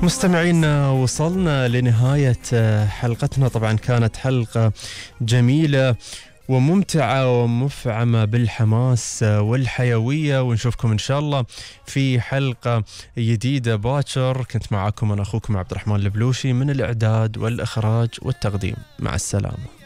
مستمعينا وصلنا لنهاية حلقتنا. طبعا كانت حلقة جميلة وممتعة ومفعمة بالحماس والحيوية، ونشوفكم إن شاء الله في حلقة جديدة باكر. كنت معاكم أنا أخوكم عبد الرحمن البلوشي من الإعداد والإخراج والتقديم. مع السلامة.